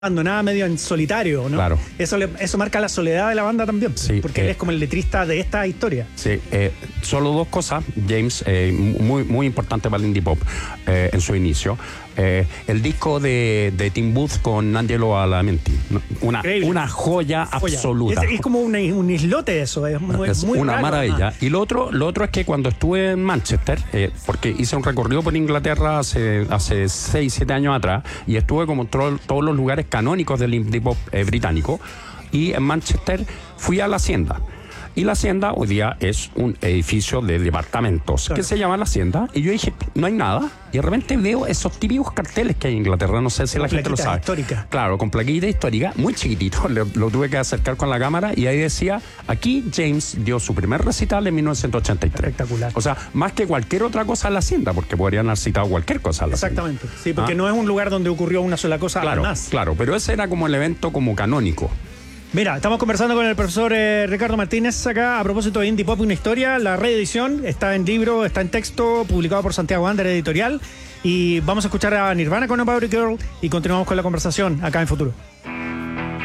abandonada, medio en solitario, ¿no? Claro. Eso marca la soledad de la banda también, Sí, porque él es como el letrista de esta historia. Sí, solo dos cosas, James, muy importante para el indie pop en su inicio. El disco de Tim Booth con Angelo Badalamenti, una joya absoluta. Es como un islote eso, es muy una raro, maravilla. además. Y lo otro es que cuando estuve en Manchester, porque hice un recorrido por Inglaterra hace 6-7 años atrás, y estuve como en todos los lugares canónicos del indie pop británico, y en Manchester fui a la Hacienda. Y la Hacienda hoy día es un edificio de departamentos, claro, que se llama la Hacienda. Y yo dije, no hay nada. Y de repente veo esos típicos carteles que hay en Inglaterra, no sé si la gente lo sabe. Histórica. Claro, con plaquita histórica, muy chiquitito. Lo tuve que acercar con la cámara y ahí decía, aquí James dio su primer recital en 1983. Espectacular. O sea, más que cualquier otra cosa en la Hacienda, porque podrían haber citado cualquier cosa en la Hacienda. Exactamente, sí, porque no es un lugar donde ocurrió una sola cosa, Claro, además. claro, pero ese era como el evento como canónico. Mira, estamos conversando con el profesor Ricardo Martínez acá a propósito de Indie Pop, una historia. La reedición está en libro, está en texto, publicado por Santiago Ander Editorial. Y vamos a escuchar a Nirvana con About a Girl y continuamos con la conversación acá en Futuro.